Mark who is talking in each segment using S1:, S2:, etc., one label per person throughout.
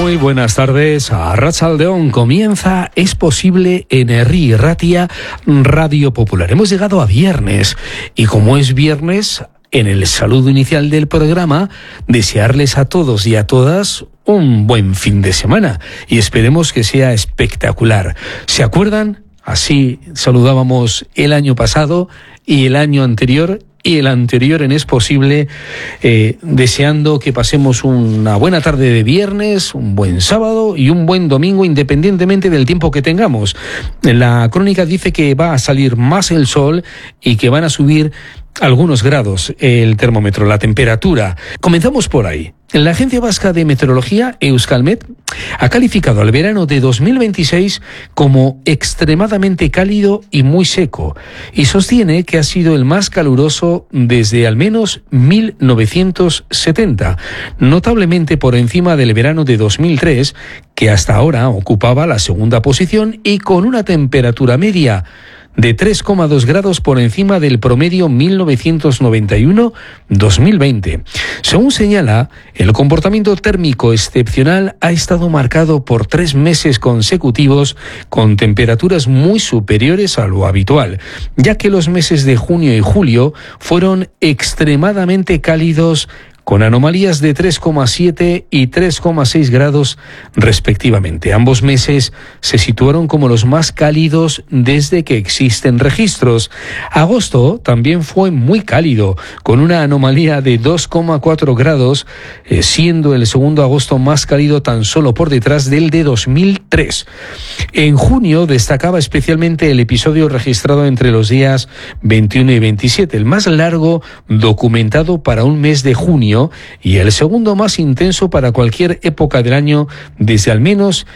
S1: Muy buenas tardes. Arratsaldeon comienza Es Posible en Herri Ratia, Radio Popular. Hemos llegado a viernes y como es viernes, en el saludo inicial del programa, desearles a todos y a todas un buen fin de semana y esperemos que sea espectacular. ¿Se acuerdan? Así saludábamos el año pasado y el año anterior y el anterior en Es Posible, deseando que pasemos una buena tarde de viernes, un buen sábado y un buen domingo, independientemente del tiempo que tengamos. La crónica dice que va a salir más el sol y que van a subir algunos grados el termómetro, la temperatura. Comenzamos por ahí. La Agencia Vasca de Meteorología, Euskalmet, ha calificado al verano de 2026 como extremadamente cálido y muy seco y sostiene que ha sido el más caluroso desde al menos 1970, notablemente por encima del verano de 2003, que hasta ahora ocupaba la segunda posición y con una temperatura media de 3,2 grados por encima del promedio 1991-2020. Según señala, el comportamiento térmico excepcional ha estado marcado por 3 meses consecutivos con temperaturas muy superiores a lo habitual, ya que los meses de junio y julio fueron extremadamente cálidos, con anomalías de 3,7 y 3,6 grados respectivamente. Ambos meses se situaron como los más cálidos desde que existen registros. Agosto también fue muy cálido, con una anomalía de 2,4 grados, siendo el segundo agosto más cálido tan solo por detrás del de 2003. En junio destacaba especialmente el episodio registrado entre los días 21 y 27, el más largo documentado para un mes de junio, y el segundo más intenso para cualquier época del año desde al menos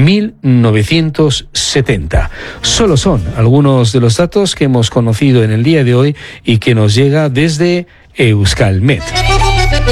S1: 1970. Solo son algunos de los datos que hemos conocido en el día de hoy y que nos llega desde Euskalmet.